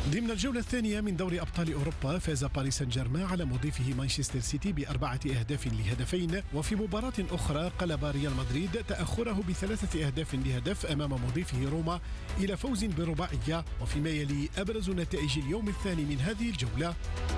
ضمن الجولة الثانية من دوري أبطال أوروبا فاز باريس سان جيرمان على مضيفه مانشستر سيتي ب4-2. وفي مباراة أخرى قلب ريال مدريد تأخره ب3-2 أمام مضيفه روما إلى فوز برباعية. وفيما يلي أبرز نتائج اليوم الثاني من هذه الجولة: